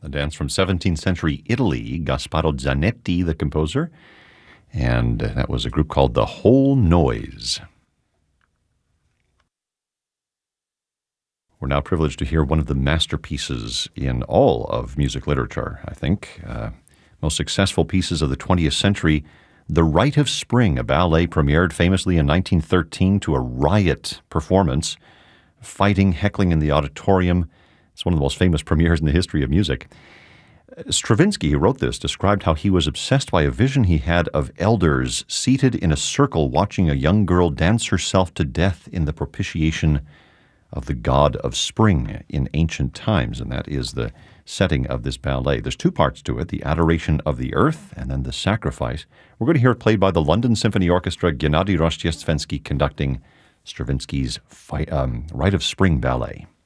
a dance from 17th century Italy, Gasparo Zanetti, the composer, and that was a group called The Whole Noise. We're now privileged to hear one of the masterpieces in all of music literature, I think. Most successful pieces of the 20th century, The Rite of Spring, a ballet premiered famously in 1913 to a riot performance, fighting, heckling in the auditorium. It's one of the most famous premieres in the history of music. Stravinsky, who wrote this, described how he was obsessed by a vision he had of elders seated in a circle watching a young girl dance herself to death in the propitiation of the god of spring in ancient times, and that is the setting of this ballet. There's two parts to it, the adoration of the earth and then the sacrifice. We're going to hear it played by the London Symphony Orchestra, Gennady Rozhdestvensky conducting Stravinsky's Rite of Spring ballet.